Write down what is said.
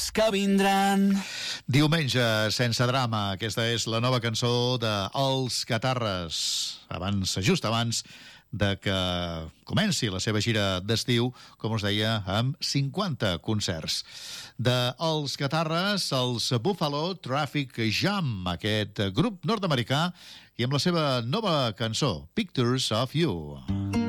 Que vindran. Diumenge sense drama. Aquesta és la nova cançó de Els Catarres. Just abans de que comenci la seva gira d'estiu, com us deia, amb 50 concerts. De Els Catarres, els Buffalo Traffic Jam, aquest grup nord-americà, i amb la seva nova cançó, Pictures of You.